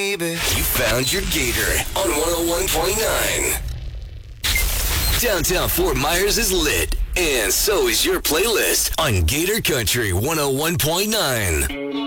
baby. You found your Gator on 101.9. Downtown Fort Myers is lit, and so is your playlist on Gator Country 101.9.